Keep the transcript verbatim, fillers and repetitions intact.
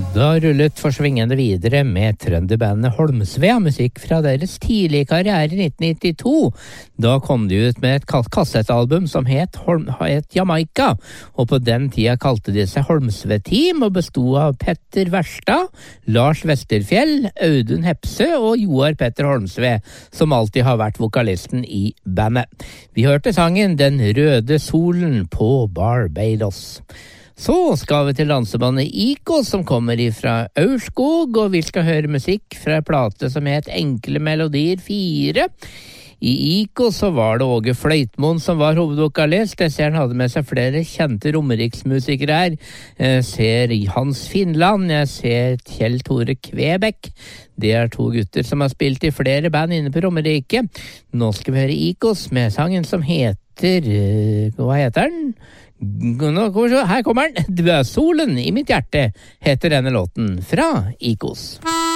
Da rullet forsvingende videre med trønderbandet Holmsve, musikk fra deres tidlige karriere i nitten nittito. Da kom de ut med et kassettalbum som het, Holm, het Jamaica, og på den tida kalte de seg Holmsve Team og bestod av Petter Verstad, Lars Vesterfjell, Audun Hepsø og Joar Petter Holmsve, som alltid har vært vokalisten i bandet. Vi hørte sangen Den røde solen på Barbados. Så skal vi til dansebandet Iko, som kommer ifra Aurskog, og vi skal høre musikk fra en plate som het Enkle Melodier fire. I Iko så var det Åge Fløytmoen som var hovedvokalist. Jeg ser han hadde med seg flere kjente romeriksmusikere her. Jeg ser Hans Finnland, jeg ser Kjell Tore Kvebekk. Det er to gutter som har spilt i flere band inne på Romerike. Nå skal vi høre Ikos med sangen som heter... Hva heter den? Her kommer den. Du er solen i mitt hjerte, heter denne låten fra Ikos.